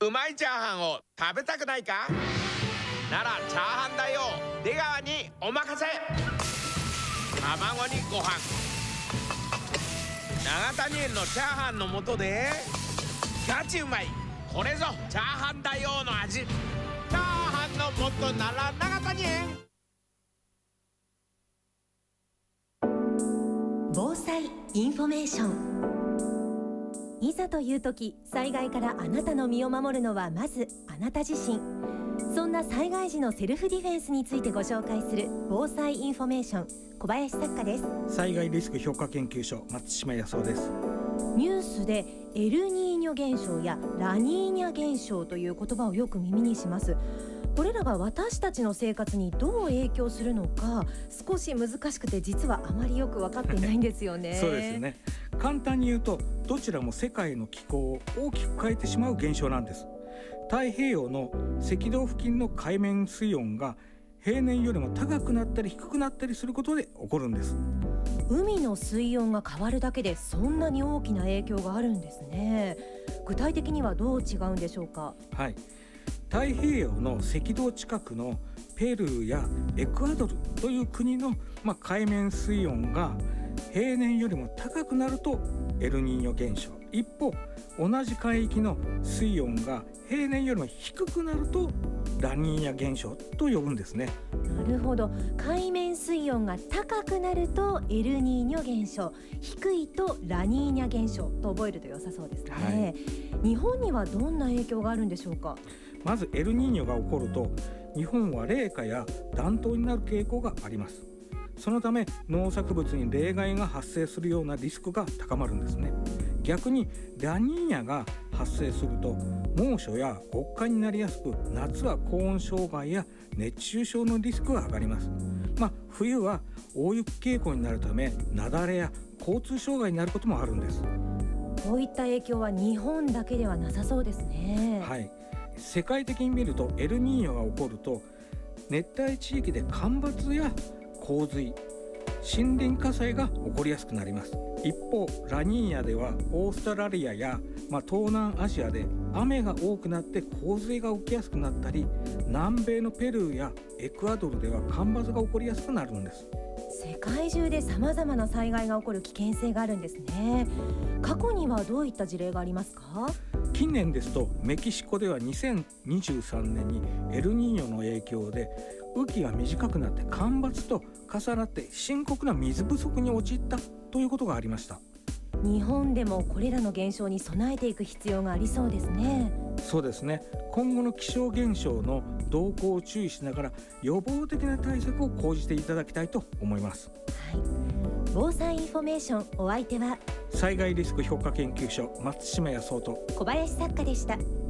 うまいチャーハンを食べたくないか？ならチャーハンだよ。出川にお任せ。卵にご飯、永谷園のチャーハンの素でガチうまい。これぞチャーハンだよの味。チャーハンの素なら永谷園。 防災インフォメーション。いざという時、災害からあなたの身を守るのはまずあなた自身。そんな災害時のセルフディフェンスについてご紹介する防災インフォメーション、小林作家です。 災害リスク評価研究所、松島康夫です。 ニュースでエルニーニョ現象やラニーニャ現象という言葉をよく耳にします。これらが私たちの生活にどう影響するのか、少し難しくて実はあまりよく分かっていないんですよね。 そうですね。簡単に言うと、どちらも世界の気候を大きく変えてしまう現象なんです。太平洋の赤道付近の海面水温が平年よりも高くなったり低くなったりすることで起こるんです。 海の水温が変わるだけでそんなに大きな影響があるんですね。具体的にはどう違うんでしょうか？ はい、太平洋の赤道近くのペルーやエクアドルという国の、海面水温が平年よりも高くなるとエルニーニョ現象、一方同じ海域の水温が平年よりも低くなるとラニーニャ現象と呼ぶんですね。 なるほど。海面水温が高くなるとエルニーニョ現象、低いとラニーニャ現象と覚えると良さそうですね。日本にはどんな影響があるんでしょうか？ まずエルニーニョが起こると日本は冷夏や暖冬になる傾向があります。そのため農作物に冷害が発生するようなリスクが高まるんですね。逆にラニーニャが発生すると猛暑や極寒になりやすく、夏は高温障害や熱中症のリスクが上がります。冬は大雪傾向になるため雪崩や交通障害になることもあるんです。 こういった影響は日本だけではなさそうですね。 はい、世界的に見るとエルニーニョが起こると熱帯地域で干ばつや洪水、森林火災が起こりやすくなります。一方ラニーニャではオーストラリアや、東南アジアで雨が多くなって洪水が起きやすくなったり、南米のペルーやエクアドルでは干ばつが起こりやすくなるんです。 世界中で様々な災害が起こる危険性があるんですね。過去にはどういった事例がありますか？ 近年ですとメキシコでは2023年にエルニーニョの影響で雨季が短くなって干ばつと重なって深刻な水不足に陥ったということがありました。 日本でもこれらの現象に備えていく必要がありそうですね。 そうですね。今後の気象現象の動向を注意しながら予防的な対策を講じていただきたいと思います。 はい、防災インフォメーション、お相手は災害リスク評価研究所、松島康夫と小林作家でした。